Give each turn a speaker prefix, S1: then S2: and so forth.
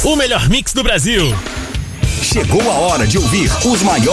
S1: o melhor mix do Brasil.
S2: Chegou a hora de ouvir os maiores